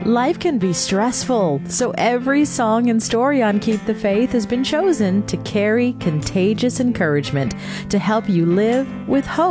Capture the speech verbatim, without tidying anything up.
Life can be stressful, so every song and story on Keep the Faith has been chosen to carry contagious encouragement to help you live with hope